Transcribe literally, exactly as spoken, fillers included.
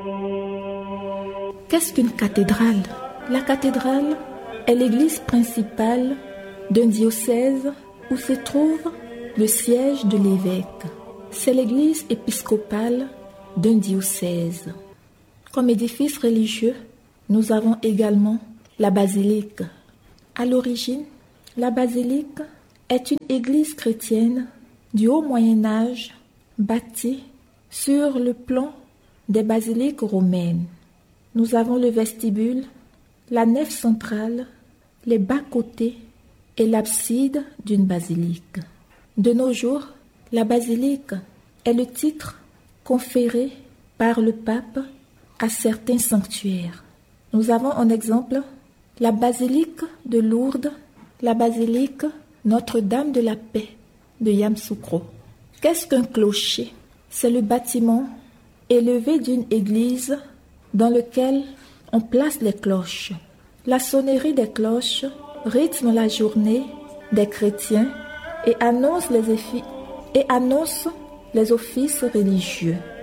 Qu'est-ce qu'une cathédrale? La cathédrale est l'église principale d'un diocèse où se trouve le siège de l'évêque. C'est l'église épiscopale d'un diocèse. Comme édifice religieux, nous avons également la basilique. À l'origine, la basilique est une église chrétienne du haut Moyen-Âge bâtie sur le plan des basiliques romaines. Nous avons le vestibule, la nef centrale, les bas-côtés et l'abside d'une basilique. De nos jours, la basilique est le titre conféré par le pape à certains sanctuaires. Nous avons en exemple la basilique de Lourdes, la basilique Notre-Dame de la Paix de Yamoussoukro. Qu'est-ce qu'un clocher? C'est le bâtiment élevé d'une église dans lequel on place les cloches. La sonnerie des cloches rythme la journée des chrétiens et annonce les, effi- et annonce les offices religieux.